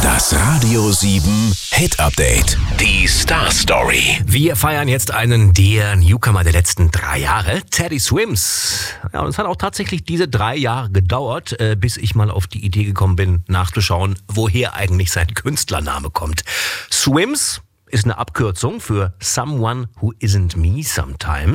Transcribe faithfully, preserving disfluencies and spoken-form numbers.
Das Radio sieben Hit Update. Die Star Story. Wir feiern jetzt einen der Newcomer der letzten drei Jahre, Teddy Swims. Ja, und es hat auch tatsächlich diese drei Jahre gedauert, äh, bis ich mal auf die Idee gekommen bin, nachzuschauen, woher eigentlich sein Künstlername kommt. Swims ist eine Abkürzung für Someone Who Isn't Me Sometimes.